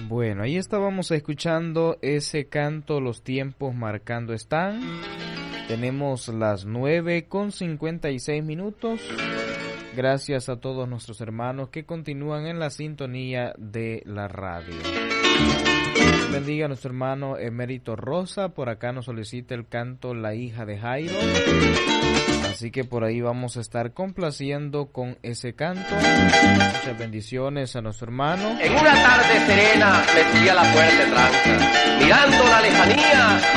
Bueno, ahí estábamos escuchando ese canto, Los tiempos marcando están. Tenemos las 9:56. Gracias a todos nuestros hermanos que continúan en la sintonía de la radio. Bendiga a nuestro hermano Emérito Rosa. Por acá nos solicita el canto La hija de Jairo. Así que por ahí vamos a estar complaciendo con ese canto. Muchas bendiciones a nuestro hermano. En una tarde serena metí a la fuerte tranca, mirando la lejanía